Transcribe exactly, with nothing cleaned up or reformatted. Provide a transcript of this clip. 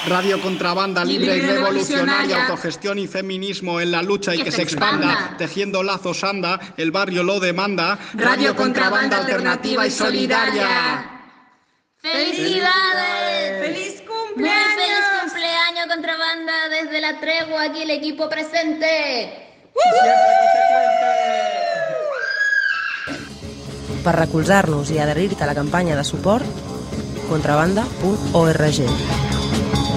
Radio Contrabanda, libre y revolucionaria, autogestión y feminismo en la lucha y que se expanda. Tejiendo lazos anda, el barrio lo demanda. Radio Contrabanda, alternativa y solidaria. ¡Felicidades! ¡Feliz cumpleaños! Muy feliz cumpleaños, Contrabanda, desde la tregua, aquí el equipo presente. Per recolzar-nos i adherir-te a la campanya de suport, contrabanda punt org.